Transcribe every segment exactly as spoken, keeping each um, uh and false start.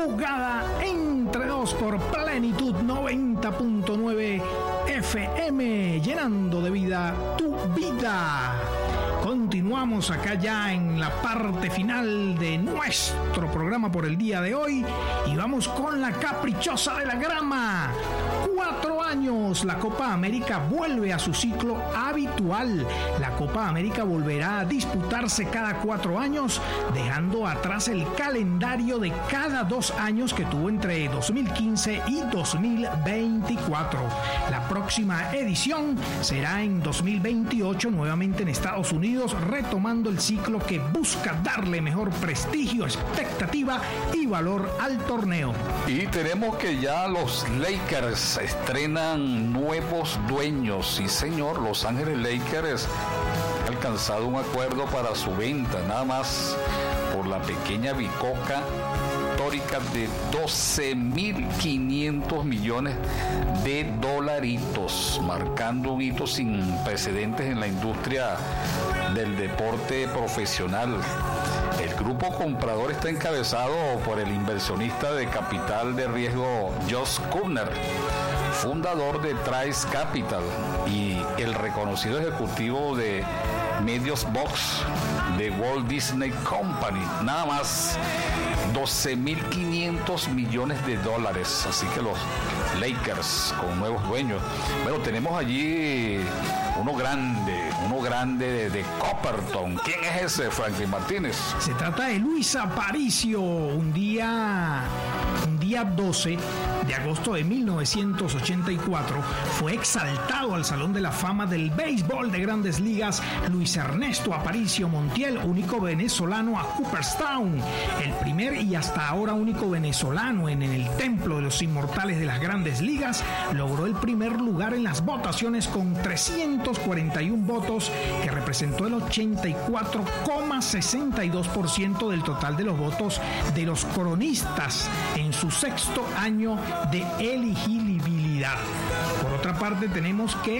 Jugada entre dos por Plenitud noventa punto nueve F M, llenando de vida tu vida. Continuamos acá ya en la parte final de nuestro programa por el día de hoy y vamos con la caprichosa de la grama. Cuatro años, la Copa América vuelve a su ciclo habitual. La Copa América volverá a disputarse cada cuatro años, dejando atrás el calendario de cada dos años que tuvo entre dos mil quince y dos mil veinticuatro. La próxima edición será en dos mil veintiocho, nuevamente en Estados Unidos, retomando el ciclo que busca darle mejor prestigio, expectativa y valor al torneo. Y tenemos que ya los Lakers estrenan nuevos dueños. Sí, señor, Los Ángeles Lakers han alcanzado un acuerdo para su venta, nada más por la pequeña bicoca histórica de doce mil quinientos millones de dolaritos, marcando un hito sin precedentes en la industria del deporte profesional. El grupo comprador está encabezado por el inversionista de capital de riesgo Josh Kudner, fundador de Trice Capital, y el reconocido ejecutivo de Medios Box de Walt Disney Company. Nada más doce mil quinientos millones de dólares. Así que los Lakers con nuevos dueños. Bueno, tenemos allí uno grande, uno grande de, de Copperton. ¿Quién es ese, Franklin Martínez? Se trata de Luis Aparicio. Un día, un día doce de agosto de mil novecientos ochenta y cuatro fue exaltado al Salón de la Fama del Béisbol de Grandes Ligas Luis Ernesto Aparicio Montiel, único venezolano a Cooperstown, el primer y hasta ahora único venezolano en el Templo de los Inmortales de las Grandes Ligas. Logró el primer lugar en las votaciones con trescientos cuarenta y uno votos, que representó el ochenta y cuatro coma sesenta y dos por ciento del total de los votos de los cronistas en su sexto año de elegibilidad. Por otra parte, tenemos que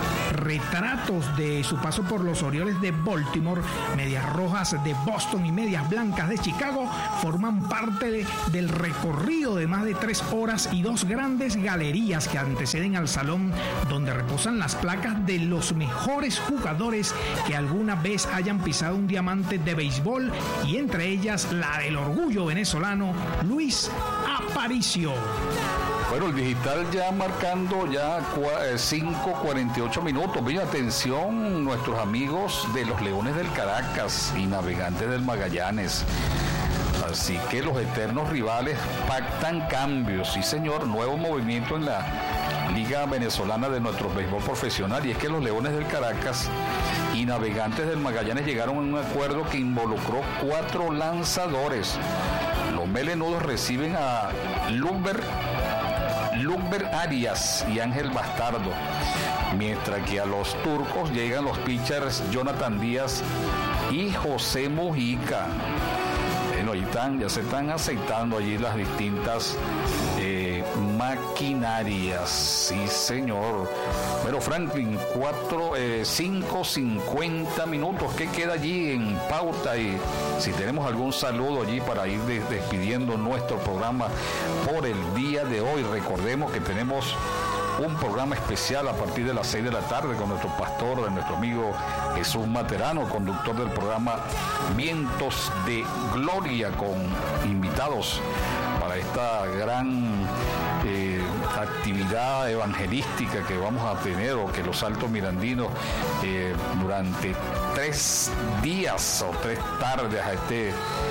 retratos de su paso por los Orioles de Baltimore, Medias Rojas de Boston y Medias Blancas de Chicago forman parte de, del recorrido de más de tres horas y dos grandes galerías que anteceden al salón, donde reposan las placas de los mejores jugadores que alguna vez hayan pisado un diamante de béisbol, y entre ellas la del orgullo venezolano Luis Aparicio. Bueno, el digital ya marcando ya cinco cuarenta y ocho minutos. Bien, atención, nuestros amigos de los Leones del Caracas y Navegantes del Magallanes. Así que los eternos rivales pactan cambios. Sí, señor, nuevo movimiento en la Liga Venezolana de nuestro béisbol profesional. Y es que los Leones del Caracas y Navegantes del Magallanes llegaron a un acuerdo que involucró cuatro lanzadores. Los melenudos reciben a Lumber Lumber Arias y Ángel Bastardo, mientras que a los turcos llegan los pitchers Jonathan Díaz y José Mujica. Bueno, ahí están, ya se están aceitando allí las distintas eh, maquinarias. Sí, señor. Pero Franklin, cuatro, eh, cinco cincuenta minutos. ¿Qué queda allí en pauta? Y si tenemos algún saludo allí para ir de, despidiendo nuestro programa por el día de hoy. Recordemos que tenemos un programa especial a partir de las seis de la tarde con nuestro pastor, nuestro amigo Jesús Materano, conductor del programa Vientos de Gloria, con invitados para esta gran eh, actividad evangelística que vamos a tener, o que los altos mirandinos eh, durante tres días o tres tardes a este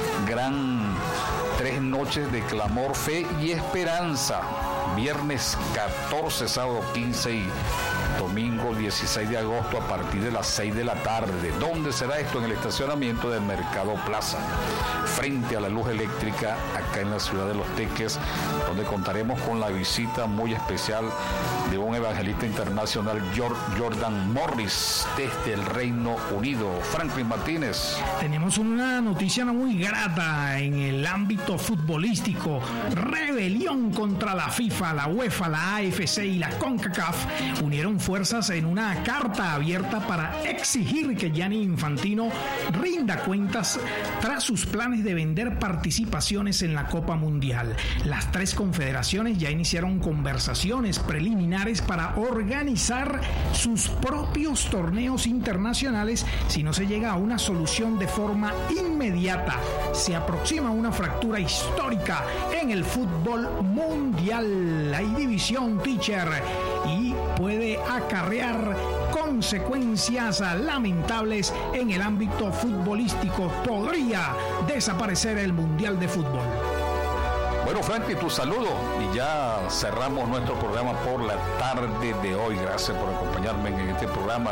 gran tres noches de clamor, fe y esperanza. Viernes catorce, sábado quince y domingo dieciséis de agosto a partir de las seis de la tarde. ¿Dónde será esto? En el estacionamiento del Mercado Plaza, frente a la luz eléctrica, acá en la ciudad de Los Teques, donde contaremos con la visita muy especial de un evangelista internacional, Jordan Morris, desde el Reino Unido. Franklin Martínez. Tenemos una noticia muy grata en el ámbito futbolístico. Rebelión contra la FIFA, la UEFA, la A F C y la CONCACAF unieron fuerzas en una carta abierta para exigir que Gianni Infantino rinda cuentas tras sus planes de vender participaciones en la Copa Mundial. Las tres confederaciones ya iniciaron conversaciones preliminares para organizar sus propios torneos internacionales si no se llega a una solución de forma inmediata. Se aproxima una fractura histórica en el fútbol mundial. Hay división, teacher, y puede acarrear consecuencias lamentables en el ámbito futbolístico. Podría desaparecer el Mundial de Fútbol. Bueno, Frankie, tu saludo y ya cerramos nuestro programa por la tarde de hoy. Gracias por acompañarme en este programa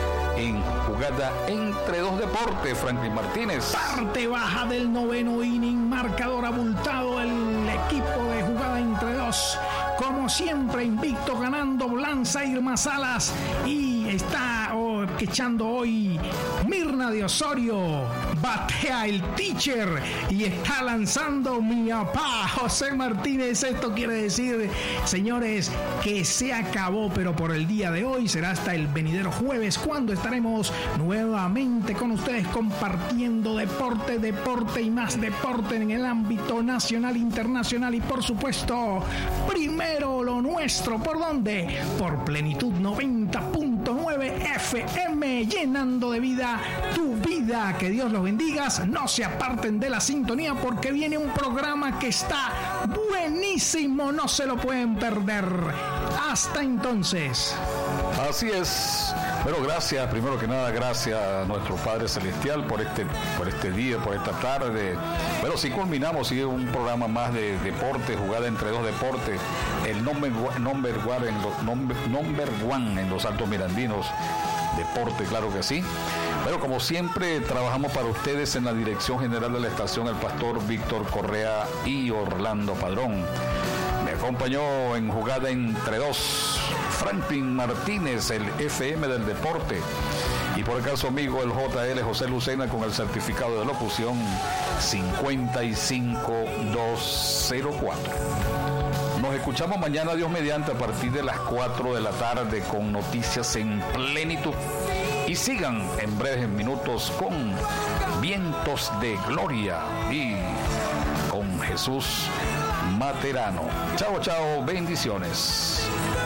en Jugada Entre Dos Deportes. Franklin Martínez. Parte baja del noveno inning, marcador abultado, el equipo de Jugada Entre Dos, como siempre invicto, ganando, lanza Irma Salas y está oh, echando hoy Mirna de Osorio, batea el teacher y está lanzando mi papá José Martínez. Esto quiere decir, señores, que se acabó, pero por el día de hoy será hasta el venidero jueves, cuando estaremos nuevamente con ustedes compartiendo deporte, deporte y más deporte en el ámbito nacional, internacional y por supuesto, primero lo nuestro. ¿Por dónde? Por Plenitud noventa punto nueve F M, llenando de vida tu vida. Que Dios los bendiga. No se aparten de la sintonía porque viene un programa que está buenísimo, no se lo pueden perder. Hasta entonces. Así es. Bueno, gracias, primero que nada, gracias a nuestro Padre Celestial por este, por este día, por esta tarde. Bueno, sí culminamos, sigue un programa más de deporte, Jugada Entre Dos Deportes, el number, number, one en los, number, number one en los Altos Mirandinos, deporte, claro que sí. Bueno, como siempre, trabajamos para ustedes en la dirección general de la estación, el pastor Víctor Correa y Orlando Padrón. Me acompañó en Jugada Entre Dos Franklin Martínez, el F M del deporte, y por el caso amigo el J L José Lucena con el certificado de locución cincuenta y cinco dos cero cuatro. Nos escuchamos mañana, Dios mediante, a partir de las cuatro de la tarde con noticias en plenitud. Y sigan en breves minutos con Vientos de Gloria y con Jesús Materano. Chao, chao, bendiciones.